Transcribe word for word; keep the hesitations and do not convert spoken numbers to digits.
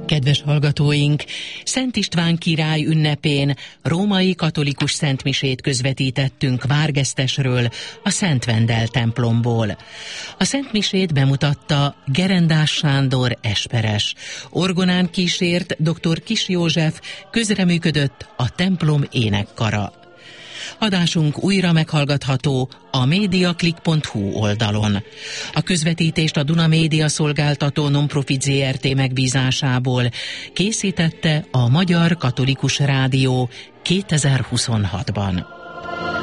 Kedves hallgatóink, Szent István király ünnepén római katolikus szentmisét közvetítettünk Várgesztesről, a Szent Vendel templomból. A szentmisét bemutatta Gerendás Sándor esperes. Orgonán kísért dr. Kiss József, közreműködött a templom énekkara. Adásunk újra meghallgatható a mediaclick pont hu oldalon. A közvetítést a Duna Média Szolgáltató Nonprofit zé er té megbízásából készítette a Magyar Katolikus Rádió kétezer-huszonhatban.